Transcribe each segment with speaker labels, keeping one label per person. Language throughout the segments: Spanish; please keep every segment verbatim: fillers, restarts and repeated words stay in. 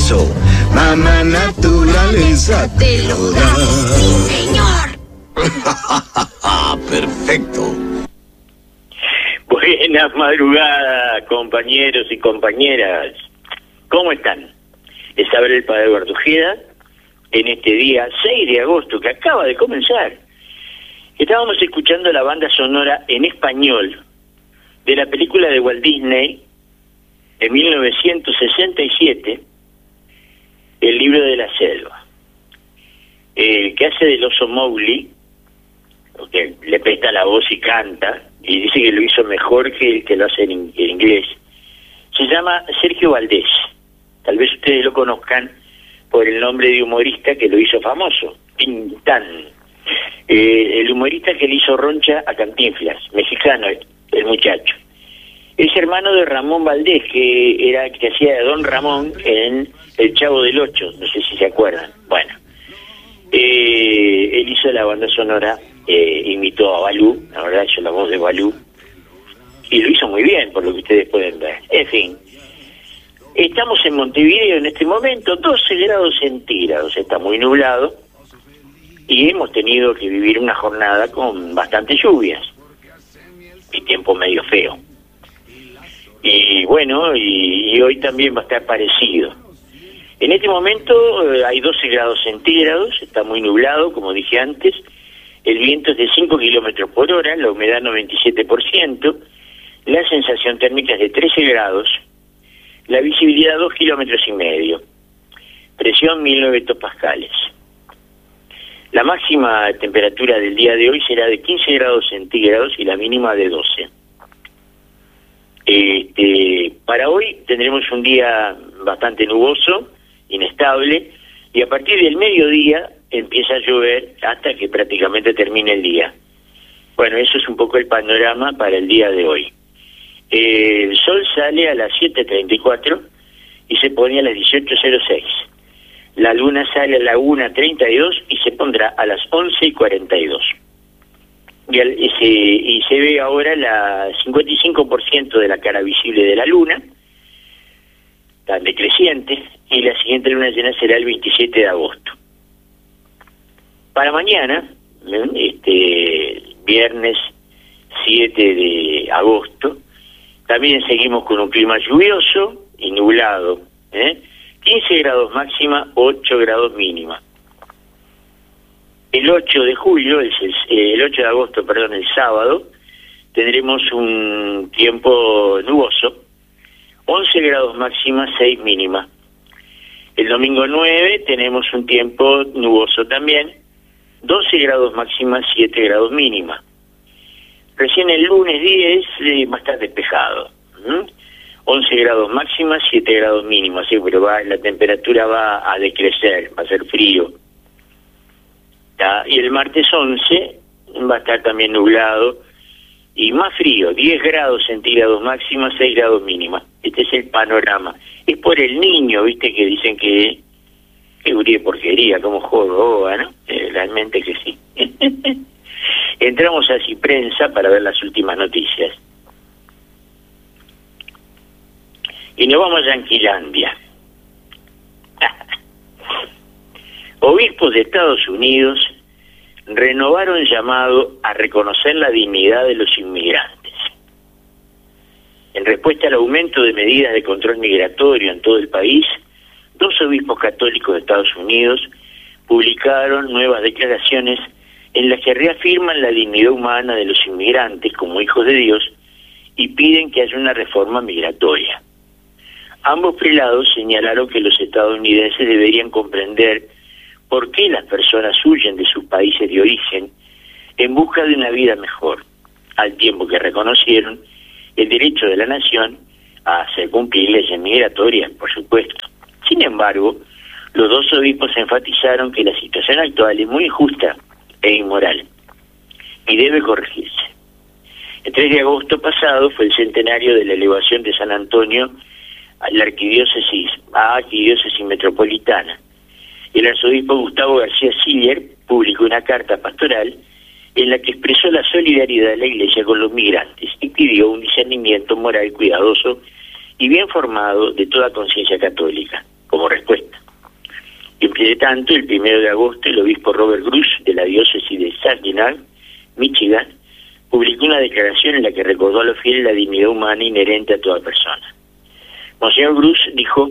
Speaker 1: eso, mamá naturaleza te lo da.
Speaker 2: ¡Sí, señor!
Speaker 1: Perfecto.
Speaker 3: Buenas madrugadas, compañeros y compañeras. ¿Cómo están? Les habla el padre Eduardo Ojeda en este día seis de agosto que acaba de comenzar. Estábamos escuchando la banda sonora en español de la película de Walt Disney de mil novecientos sesenta y siete, El libro de la selva. El que hace del oso Mowgli, que le presta la voz y canta, y dice que lo hizo mejor que el que lo hace en, en inglés, se llama Sergio Valdés. Tal vez ustedes lo conozcan por el nombre de humorista que lo hizo famoso, Tintán. Eh, el humorista que le hizo roncha a Cantinflas, mexicano el muchacho. Es hermano de Ramón Valdés, que era que hacía de Don Ramón en El Chavo del Ocho, no sé si se acuerdan. Bueno, eh, él hizo la banda sonora, eh, imitó a Balú, la verdad hizo la voz de Balú, y lo hizo muy bien, por lo que ustedes pueden ver. En fin, estamos en Montevideo en este momento, doce grados centígrados, está muy nublado, y hemos tenido que vivir una jornada con bastantes lluvias, y tiempo medio feo. Y bueno, y, y hoy también va a estar parecido. En este momento eh, hay doce grados centígrados, está muy nublado, como dije antes, el viento es de cinco kilómetros por hora, la humedad noventa y siete por ciento, la sensación térmica es de trece grados, la visibilidad dos kilómetros y medio, presión mil nueve hectopascales. La máxima temperatura del día de hoy será de quince grados centígrados y la mínima de doce. Este, para hoy tendremos un día bastante nuboso, inestable, y a partir del mediodía empieza a llover hasta que prácticamente termine el día. Bueno, eso es un poco el panorama para el día de hoy. Eh, el sol sale a las siete treinta y cuatro y se pone a las dieciocho cero seis. La luna sale a la una treinta y dos y se pondrá a las once y cuarenta y dos. Y, al, y, se, y se ve ahora la cincuenta y cinco por ciento de la cara visible de la luna, tan decreciente, y la siguiente luna llena será el veintisiete de agosto. Para mañana, este viernes siete de agosto, también seguimos con un clima lluvioso y nublado, ¿eh? quince grados máxima, ocho grados mínima. El ocho de julio, el, el ocho de agosto, perdón, el sábado, tendremos un tiempo nuboso, once grados máxima, seis mínima. El domingo nueve tenemos un tiempo nuboso también, doce grados máxima, siete grados mínima. Recién el lunes diez eh, va a estar despejado, ¿Mm? once grados máxima, siete grados mínima, sí, pero va, la temperatura va a decrecer, va a ser frío. ¿Tá? Y el martes once va a estar también nublado y más frío, diez grados centígrados máxima, seis grados mínima. Este es el panorama. Es por el niño, viste, que dicen que que guría porquería, como jodo, ¿no? Eh, realmente que sí. Entramos a Ciprensa para ver las últimas noticias. Y nos vamos a Yanquilandia. Obispos de Estados Unidos renovaron llamado a reconocer la dignidad de los inmigrantes. En respuesta al aumento de medidas de control migratorio en todo el país, dos obispos católicos de Estados Unidos publicaron nuevas declaraciones en las que reafirman la dignidad humana de los inmigrantes como hijos de Dios y piden que haya una reforma migratoria. Ambos prelados señalaron que los estadounidenses deberían comprender por qué las personas huyen de sus países de origen en busca de una vida mejor, al tiempo que reconocieron el derecho de la nación a hacer cumplir leyes migratorias, por supuesto. Sin embargo, los dos obispos enfatizaron que la situación actual es muy injusta e inmoral y debe corregirse. El tres de agosto pasado fue el centenario de la elevación de San Antonio a la arquidiócesis, a arquidiócesis metropolitana. El arzobispo Gustavo García Siller publicó una carta pastoral en la que expresó la solidaridad de la Iglesia con los migrantes y pidió un discernimiento moral cuidadoso y bien formado de toda conciencia católica como respuesta. Entre tanto, el primero de agosto, el obispo Robert Gruss, de la diócesis de Saginaw, Michigan, publicó una declaración en la que recordó a los fieles la dignidad humana inherente a toda persona. Monseñor Gruss dijo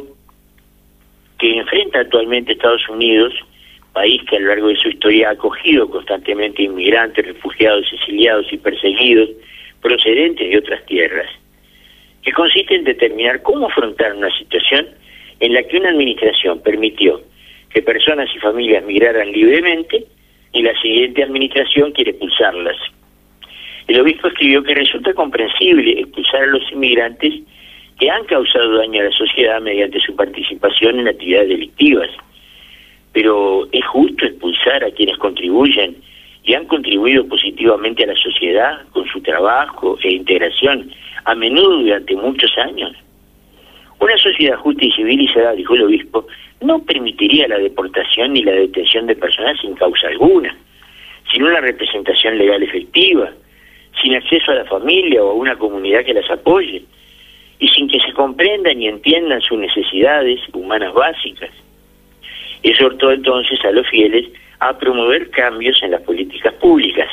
Speaker 3: que enfrenta actualmente Estados Unidos, país que a lo largo de su historia ha acogido constantemente inmigrantes, refugiados, exiliados y perseguidos procedentes de otras tierras, que consiste en determinar cómo afrontar una situación en la que una administración permitió que personas y familias migraran libremente y la siguiente administración quiere expulsarlas. El obispo escribió que resulta comprensible expulsar a los inmigrantes que han causado daño a la sociedad mediante su participación en actividades delictivas, pero ¿es justo expulsar a quienes contribuyen y han contribuido positivamente a la sociedad con su trabajo e integración, a menudo durante muchos años? Una sociedad justa y civilizada, dijo el obispo, no permitiría la deportación ni la detención de personas sin causa alguna, sin una representación legal efectiva, sin acceso a la familia o a una comunidad que las apoye, y sin que se comprendan y entiendan sus necesidades humanas básicas. Exhortó entonces a los fieles a promover cambios en las políticas públicas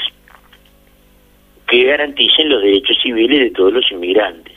Speaker 3: que garanticen los derechos civiles de todos los inmigrantes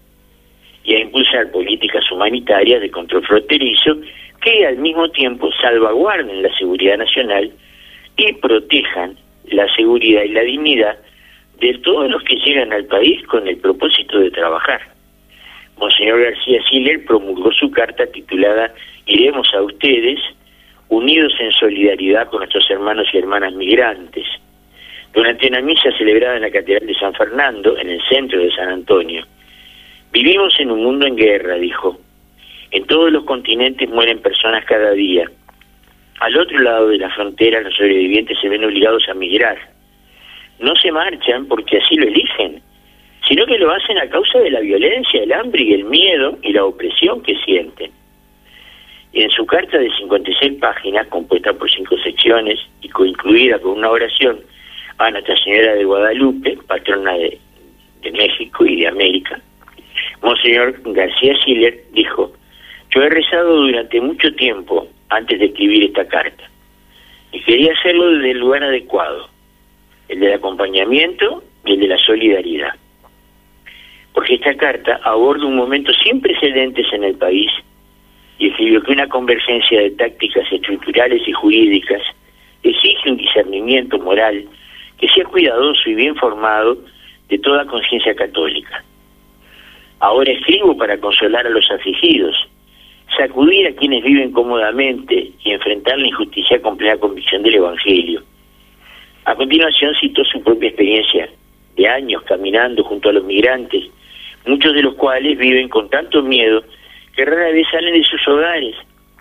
Speaker 3: y a impulsar políticas humanitarias de control fronterizo que al mismo tiempo salvaguarden la seguridad nacional y protejan la seguridad y la dignidad de todos los que llegan al país con el propósito de trabajar. Monseñor García Siller promulgó su carta titulada Iremos a ustedes, unidos en solidaridad con nuestros hermanos y hermanas migrantes, durante una misa celebrada en la Catedral de San Fernando, en el centro de San Antonio. Vivimos en un mundo en guerra, dijo. En todos los continentes mueren personas cada día. Al otro lado de la frontera los sobrevivientes se ven obligados a migrar. No se marchan porque así lo eligen, sino que lo hacen a causa de la violencia, el hambre y el miedo y la opresión que sienten. Y en su carta de cincuenta y seis páginas, compuesta por cinco secciones y concluida con una oración a Nuestra Señora de Guadalupe, patrona de, de México y de América, Monseñor García Siller dijo: yo he rezado durante mucho tiempo antes de escribir esta carta, y quería hacerlo desde el lugar adecuado, el del acompañamiento y el de la solidaridad. Porque esta carta aborda un momento sin precedentes en el país y escribió que una convergencia de tácticas estructurales y jurídicas exige un discernimiento moral que sea cuidadoso y bien formado de toda conciencia católica. Ahora escribo para consolar a los afligidos, sacudir a quienes viven cómodamente y enfrentar la injusticia con plena convicción del Evangelio. A continuación citó su propia experiencia de años caminando junto a los migrantes, muchos de los cuales viven con tanto miedo que rara vez salen de sus hogares,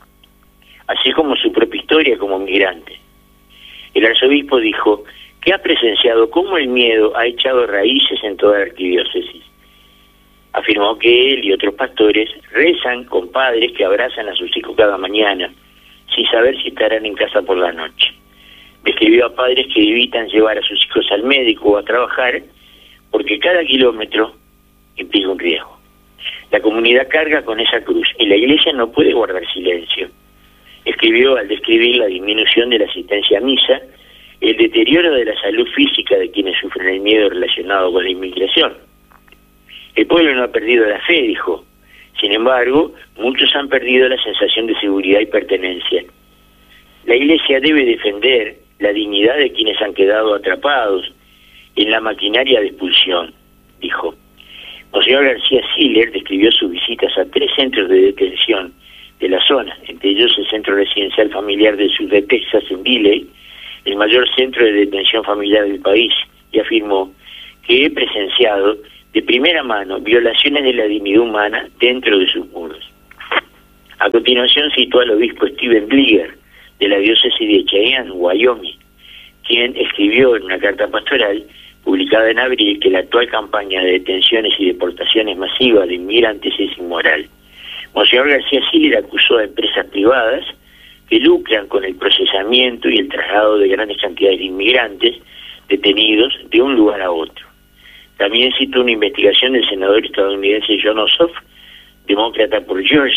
Speaker 3: así como su propia historia como migrante. El arzobispo dijo que ha presenciado cómo el miedo ha echado raíces en toda la arquidiócesis. Afirmó que él y otros pastores rezan con padres que abrazan a sus hijos cada mañana, sin saber si estarán en casa por la noche. Describió a padres que evitan llevar a sus hijos al médico o a trabajar porque cada kilómetro implica un riesgo. La comunidad carga con esa cruz y la Iglesia no puede guardar silencio. Escribió al describir la disminución de la asistencia a misa, el deterioro de la salud física de quienes sufren el miedo relacionado con la inmigración. El pueblo no ha perdido la fe, dijo. Sin embargo, muchos han perdido la sensación de seguridad y pertenencia. La Iglesia debe defender la dignidad de quienes han quedado atrapados en la maquinaria de expulsión, dijo. Monseñor García Siller describió sus visitas a tres centros de detención de la zona, entre ellos el Centro Residencial Familiar del Sur de Texas en Villey, el mayor centro de detención familiar del país, y afirmó que he presenciado de primera mano violaciones de la dignidad humana dentro de sus muros. A continuación citó al obispo Steven Blieger, de la diócesis de Cheyenne, Wyoming, quien escribió en una carta pastoral publicada en abril que la actual campaña de detenciones y deportaciones masivas de inmigrantes es inmoral. Monseñor García Siller acusó a empresas privadas que lucran con el procesamiento y el traslado de grandes cantidades de inmigrantes detenidos de un lugar a otro. También citó una investigación del senador estadounidense John Ossoff, demócrata por Georgia,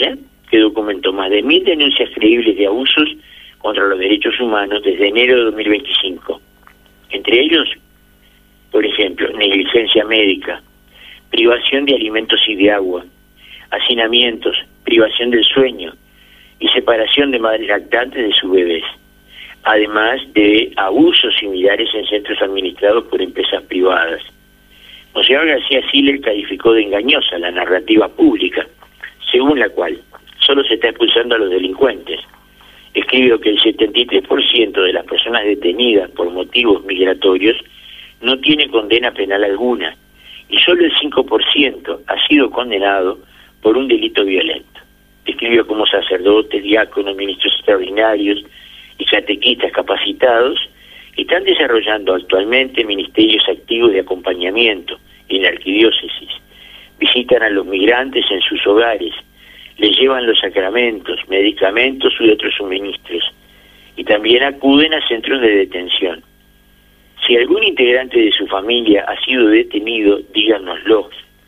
Speaker 3: que documentó más de mil denuncias creíbles de abusos contra los derechos humanos desde enero de dos mil veinticinco. Entre ellos, por ejemplo, negligencia médica, privación de alimentos y de agua, hacinamientos, privación del sueño y separación de madres lactantes de sus bebés, además de abusos similares en centros administrados por empresas privadas. Monseñor García Siller calificó de engañosa la narrativa pública, según la cual solo se está expulsando a los delincuentes. Escribió que el setenta y tres por ciento de las personas detenidas por motivos migratorios no tiene condena penal alguna, y solo el cinco por ciento ha sido condenado por un delito violento. Describió cómo sacerdotes, diáconos, ministros extraordinarios y catequistas capacitados están desarrollando actualmente ministerios activos de acompañamiento en la arquidiócesis. Visitan a los migrantes en sus hogares, les llevan los sacramentos, medicamentos y otros suministros, y también acuden a centros de detención. Si algún integrante de su familia ha sido detenido, díganoslo.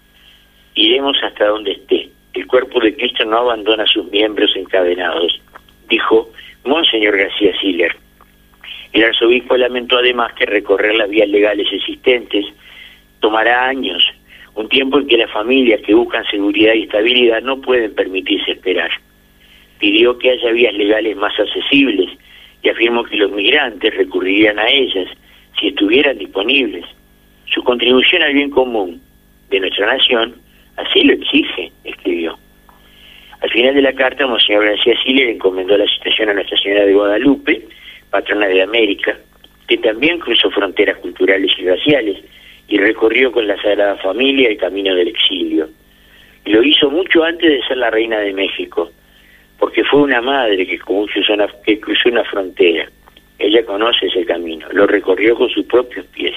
Speaker 3: Iremos hasta donde esté. El cuerpo de Cristo no abandona a sus miembros encadenados, dijo Monseñor García Siller. El arzobispo lamentó además que recorrer las vías legales existentes tomará años, un tiempo en que las familias que buscan seguridad y estabilidad no pueden permitirse esperar. Pidió que haya vías legales más accesibles y afirmó que los migrantes recurrirían a ellas si estuvieran disponibles. Su contribución al bien común de nuestra nación así lo exige, escribió. Al final de la carta, Monseñor García Siller encomendó la situación a Nuestra Señora de Guadalupe, patrona de América, que también cruzó fronteras culturales y raciales y recorrió con la Sagrada Familia el camino del exilio. Y lo hizo mucho antes de ser la reina de México, porque fue una madre que cruzó una, que cruzó una frontera. Ella conoce ese camino, lo recorrió con sus propios pies.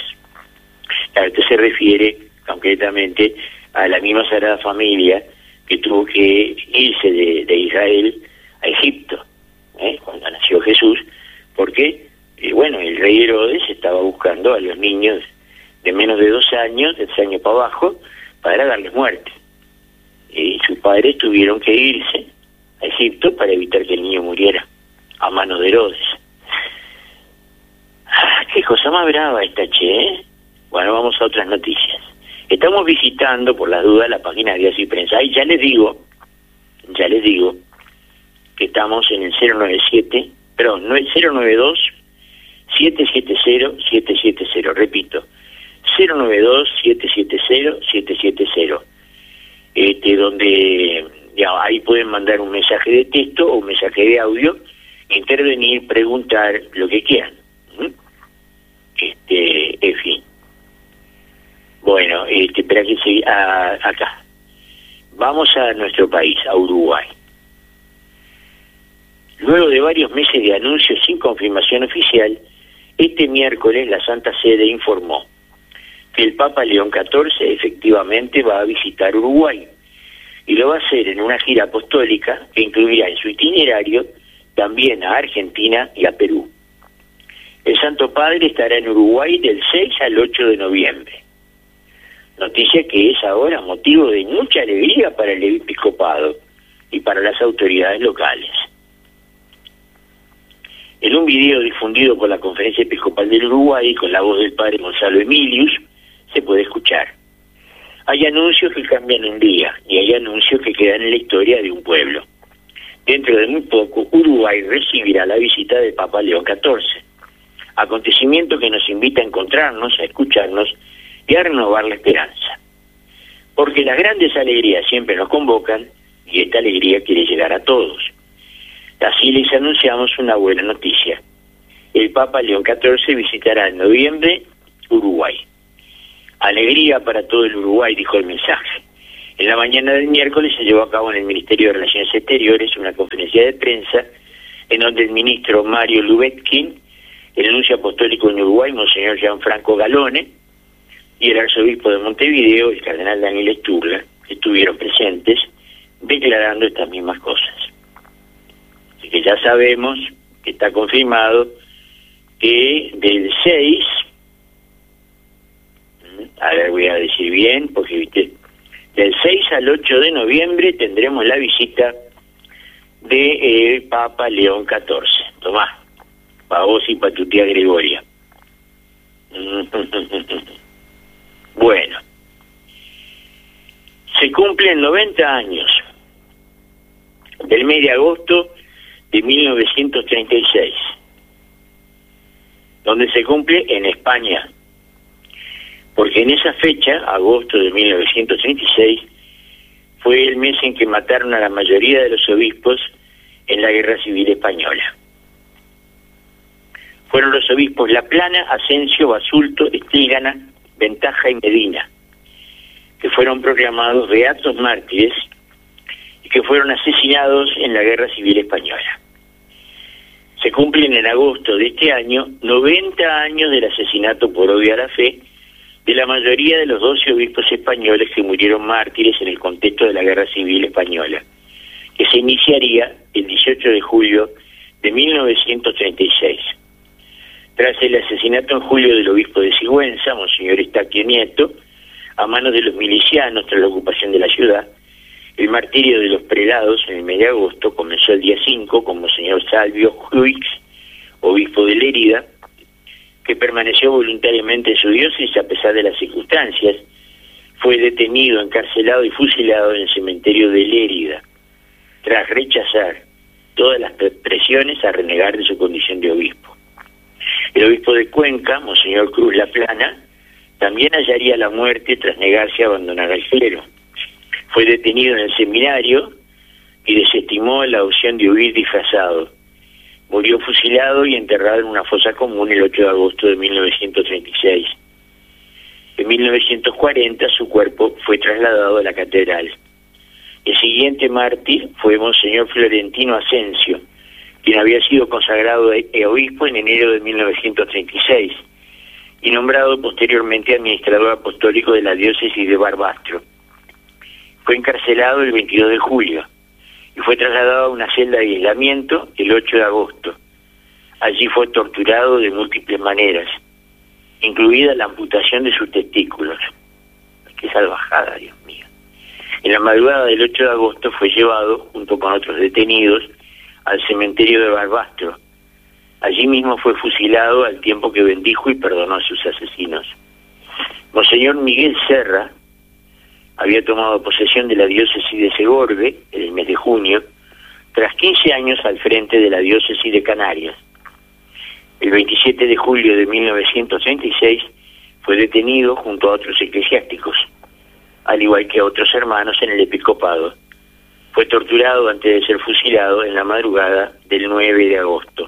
Speaker 3: A esto se refiere concretamente a la misma Sagrada Familia que tuvo que irse de, de Israel a Egipto, ¿eh? cuando nació Jesús, porque, eh, bueno, el rey Herodes estaba buscando a los niños de menos de dos años, de tres años para abajo, para darles muerte. Y sus padres tuvieron que irse a Egipto para evitar que el niño muriera a manos de Herodes. Ah, qué cosa más brava esta, che, ¿eh? Bueno, vamos a otras noticias. Estamos visitando, por las dudas, la página de Diario y Prensa. Y ya les digo, ya les digo, que estamos en el cero nueve siete, perdón, cero nueve dos, siete siete cero, siete siete cero, repito, cero nueve dos, siete siete cero, siete siete cero, este, donde ya, ahí pueden mandar un mensaje de texto o un mensaje de audio, intervenir, preguntar, lo que quieran. ¿Mm? Este, en fin. Bueno, este, espera que se, a, acá. Vamos a nuestro país, a Uruguay. Luego de varios meses de anuncios sin confirmación oficial, este miércoles la Santa Sede informó que el Papa León catorce efectivamente va a visitar Uruguay y lo va a hacer en una gira apostólica que incluirá en su itinerario también a Argentina y a Perú. El Santo Padre estará en Uruguay del seis al ocho de noviembre. Noticia que es ahora motivo de mucha alegría para el episcopado y para las autoridades locales. En un video difundido por la Conferencia Episcopal del Uruguay con la voz del padre Gonzalo Emilius, se puede escuchar: hay anuncios que cambian un día y hay anuncios que quedan en la historia de un pueblo. Dentro de muy poco, Uruguay recibirá la visita del Papa León catorce, acontecimiento que nos invita a encontrarnos, a escucharnos y a renovar la esperanza. Porque las grandes alegrías siempre nos convocan y esta alegría quiere llegar a todos. Así les anunciamos una buena noticia. El Papa León catorce visitará en noviembre Uruguay. Alegría para todo el Uruguay, dijo el mensaje. En la mañana del miércoles se llevó a cabo en el Ministerio de Relaciones Exteriores una conferencia de prensa en donde el ministro Mario Lubetkin, el nuncio apostólico en Uruguay, Monseñor Gianfranco Galone, y el arzobispo de Montevideo, el cardenal Daniel Sturla, estuvieron presentes declarando estas mismas cosas. Así que ya sabemos que está confirmado que del seis, a ver, voy a decir bien, porque viste, del seis al ocho de noviembre tendremos la visita de eh, Papa León catorce. Tomá, para vos y para tu tía Gregoria. Bueno, se cumplen noventa años del mes de agosto de mil novecientos treinta y seis, donde se cumple en España, porque en esa fecha, agosto de mil novecientos treinta y seis, fue el mes en que mataron a la mayoría de los obispos en la Guerra Civil Española. Fueron los obispos La Plana, Asensio, Basulto, Estígana, Ventaja y Medina, que fueron proclamados beatos mártires y que fueron asesinados en la Guerra Civil Española. Se cumplen en agosto de este año noventa años del asesinato por odio a la fe de la mayoría de los doce obispos españoles que murieron mártires en el contexto de la Guerra Civil Española, que se iniciaría el dieciocho de julio de mil novecientos treinta y seis. Tras el asesinato en julio del obispo de Sigüenza, Monseñor Estaquio Nieto, a manos de los milicianos tras la ocupación de la ciudad, el martirio de los prelados en el mes de agosto comenzó el día cinco con Monseñor Salvio Huix, obispo de Lérida, que permaneció voluntariamente en su diócesis a pesar de las circunstancias. Fue detenido, encarcelado y fusilado en el cementerio de Lérida, tras rechazar todas las presiones a renegar de su condición de obispo. El obispo de Cuenca, Monseñor Cruz La Plana, también hallaría la muerte tras negarse a abandonar al clero. Fue detenido en el seminario y desestimó la opción de huir disfrazado. Murió fusilado y enterrado en una fosa común el ocho de agosto de mil novecientos treinta y seis. En mil novecientos cuarenta su cuerpo fue trasladado a la catedral. El siguiente mártir fue Monseñor Florentino Asensio, quien había sido consagrado a obispo en enero de mil novecientos treinta y seis y nombrado posteriormente administrador apostólico de la diócesis de Barbastro. Fue encarcelado el veintidós de julio y fue trasladado a una celda de aislamiento el ocho de agosto. Allí fue torturado de múltiples maneras, incluida la amputación de sus testículos. ¡Qué salvajada, Dios mío! En la madrugada del ocho de agosto fue llevado, junto con otros detenidos, al cementerio de Barbastro. Allí mismo fue fusilado al tiempo que bendijo y perdonó a sus asesinos. Monseñor Miguel Serra había tomado posesión de la diócesis de Segorbe en el mes de junio, tras quince años al frente de la diócesis de Canarias. El veintisiete de julio de mil novecientos treinta y seis fue detenido junto a otros eclesiásticos, al igual que a otros hermanos en el episcopado. Fue torturado antes de ser fusilado en la madrugada del nueve de agosto.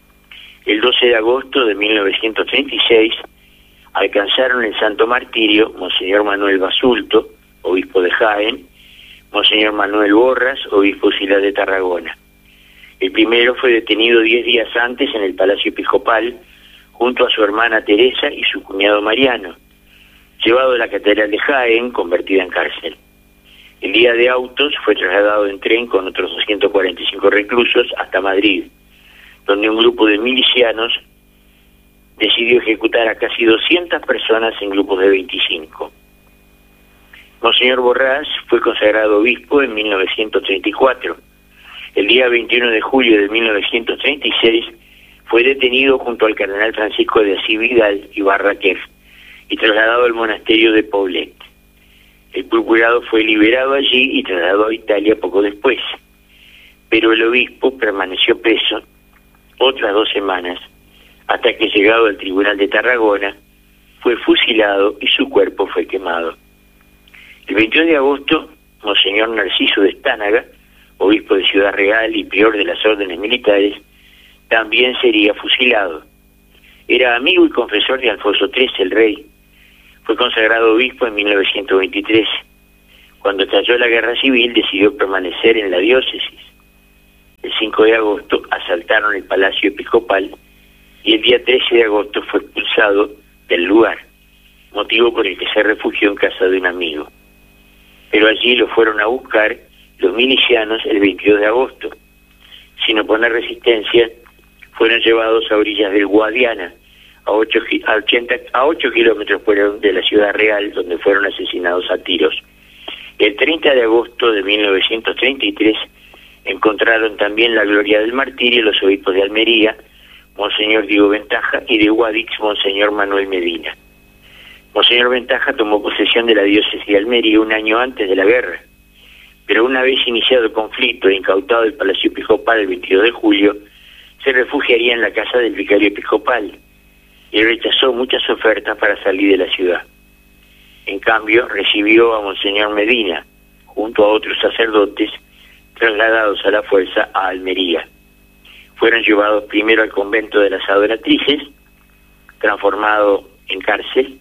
Speaker 3: El doce de agosto de mil novecientos treinta y seis alcanzaron el santo martirio Monseñor Manuel Basulto, obispo de Jaén, Monseñor Manuel Borras, obispo auxiliar de Tarragona. El primero fue detenido diez días antes en el Palacio Episcopal, junto a su hermana Teresa y su cuñado Mariano, llevado a la Catedral de Jaén, convertida en cárcel. El día de autos fue trasladado en tren con otros doscientos cuarenta y cinco reclusos hasta Madrid, donde un grupo de milicianos decidió ejecutar a casi doscientas personas en grupos de veinticinco. Monseñor Borrás fue consagrado obispo en mil novecientos treinta y cuatro. El día veintiuno de julio de mil novecientos treinta y seis fue detenido junto al cardenal Francisco de Asís Vidal y Barraquer y trasladado al monasterio de Poblet. El procurado fue liberado allí y trasladado a Italia poco después, pero el obispo permaneció preso otras dos semanas, hasta que, llegado al Tribunal de Tarragona, fue fusilado y su cuerpo fue quemado. El veintidós de agosto, Monseñor Narciso de Estánaga, obispo de Ciudad Real y prior de las órdenes militares, también sería fusilado. Era amigo y confesor de Alfonso trece, el rey. Fue consagrado obispo en mil novecientos veintitrés. Cuando estalló la guerra civil, decidió permanecer en la diócesis. El cinco de agosto asaltaron el Palacio Episcopal y el día trece de agosto fue expulsado del lugar, motivo por el que se refugió en casa de un amigo. Pero allí lo fueron a buscar los milicianos el veintidós de agosto. Sin oponer resistencia, fueron llevados a orillas del Guadiana, a ocho, a ochenta, a ocho kilómetros fuera de la Ciudad Real, donde fueron asesinados a tiros. El treinta de agosto de mil novecientos treinta y tres encontraron también la gloria del martirio los obispos de Almería, Monseñor Diego Ventaja, y de Guadix, Monseñor Manuel Medina. Monseñor Ventaja tomó posesión de la diócesis de Almería un año antes de la guerra, pero una vez iniciado el conflicto e incautado del Palacio Episcopal el veintidós de julio, se refugiaría en la casa del vicario episcopal y rechazó muchas ofertas para salir de la ciudad. En cambio, recibió a Monseñor Medina, junto a otros sacerdotes, trasladados a la fuerza a Almería. Fueron llevados primero al convento de las adoratrices, transformado en cárcel,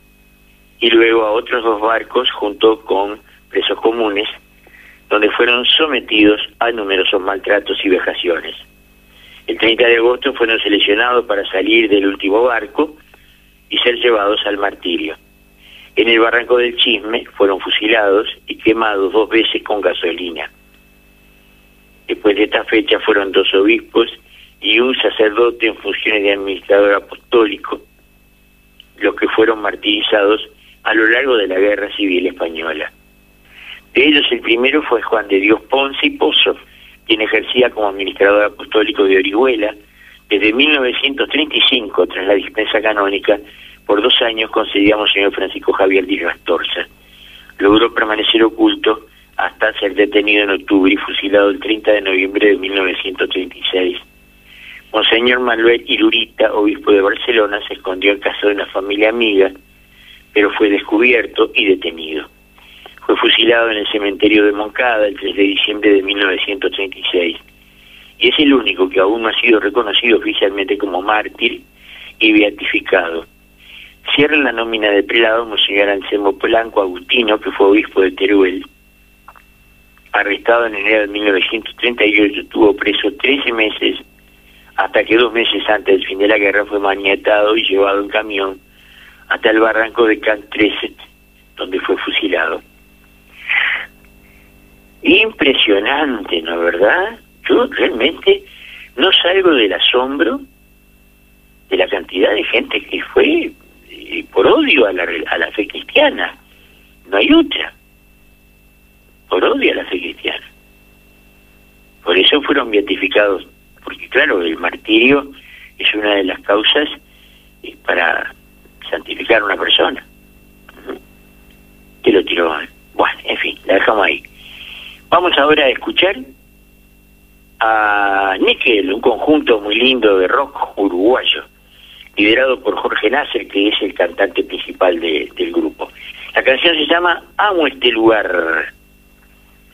Speaker 3: y luego a otros dos barcos junto con presos comunes, donde fueron sometidos a numerosos maltratos y vejaciones. El treinta de agosto fueron seleccionados para salir del último barco y ser llevados al martirio. En el barranco del Chisme fueron fusilados y quemados dos veces con gasolina. Después de esta fecha fueron dos obispos y un sacerdote en funciones de administrador apostólico los que fueron martirizados a lo largo de la Guerra Civil Española. De ellos el primero fue Juan de Dios Ponce y Pozo, quien ejercía como administrador apostólico de Orihuela desde mil novecientos treinta y cinco, tras la dispensa canónica, por dos años concedía a Monseñor Francisco Javier Díaz Rastorza. Logró permanecer oculto hasta ser detenido en octubre y fusilado el treinta de noviembre de mil novecientos treinta y seis. Monseñor Manuel Irurita, obispo de Barcelona, se escondió en casa de una familia amiga, pero fue descubierto y detenido. Fue fusilado en el cementerio de Moncada el tres de diciembre de mil novecientos treinta y seis, y es el único que aún no ha sido reconocido oficialmente como mártir y beatificado. Cierra la nómina de prelado Monseñor Anselmo Polanco Agustino, que fue obispo de Teruel. Arrestado en enero de mil novecientos treinta y ocho, estuvo preso trece meses, hasta que dos meses antes del fin de la guerra fue maniatado y llevado en camión hasta el barranco de Cantreset, donde fue fusilado. Impresionante, ¿no, verdad? Yo realmente no salgo del asombro de la cantidad de gente que fue eh, por odio a la, a la fe cristiana. No hay otra. Por odio a la fe cristiana. Por eso fueron beatificados, porque claro, el martirio es una de las causas eh, para santificar a una persona. Que lo tiró. Bueno, en fin, la dejamos ahí. Vamos ahora a escuchar a Níquel, un conjunto muy lindo de rock uruguayo, liderado por Jorge Nasser, que es el cantante principal de, del grupo. La canción se llama Amo este lugar.